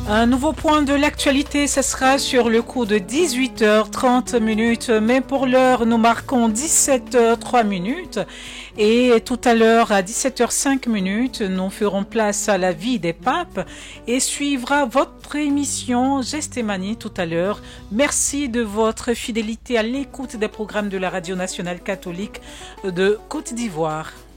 Un nouveau point de l'actualité, ce sera sur le coup de 18h30, mais pour l'heure, nous marquons 17h03. Et tout à l'heure, à 17h05, nous ferons place à la vie des papes et suivra votre émission Gestémanie tout à l'heure. Merci de votre fidélité à l'écoute des programmes de la Radio nationale catholique de Côte d'Ivoire.